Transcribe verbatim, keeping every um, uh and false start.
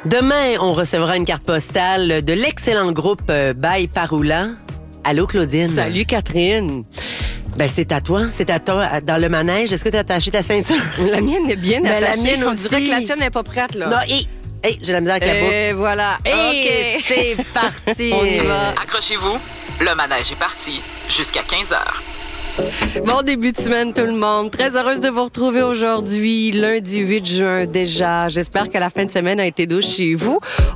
Demain, on recevra une carte postale de l'excellent groupe euh, By Paroula. Allô, Claudine? Salut, Catherine. Ben, c'est à toi. C'est à toi. Dans le manège, est-ce que tu as attaché ta ceinture? La mienne est bien Ben, la attachée. mienne On aussi. dirait que la tienne n'est pas prête, là. Non, et... Hey, j'ai la misère avec la boucle. Et voilà. Et OK. c'est parti. On y va. Accrochez-vous, le manège est parti jusqu'à quinze heures. Bon début de semaine, tout le monde. Très heureuse de vous retrouver aujourd'hui, lundi huit juin déjà. J'espère que la fin de semaine a été douce chez vous.